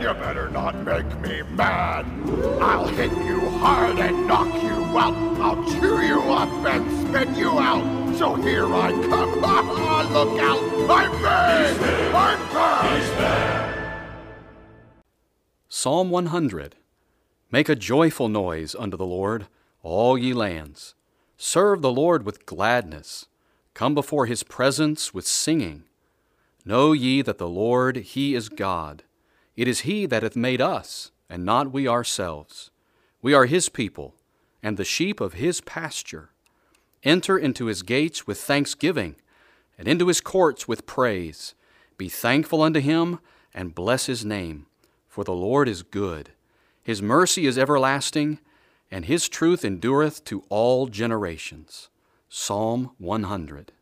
You better not make me mad. I'll hit you hard and knock you out. I'll chew you up and spit you out. So here I come. Ha ha, look out. I'm big. I'm bad. Psalm 100. Make a joyful noise unto the Lord, all ye lands. Serve the Lord with gladness. Come before his presence with singing. Know ye that the Lord, he is God. It is he that hath made us, and not we ourselves. We are his people, and the sheep of his pasture. Enter into his gates with thanksgiving, and into his courts with praise. Be thankful unto him, and bless his name. For the Lord is good. His mercy is everlasting, and his truth endureth to all generations. Psalm 100.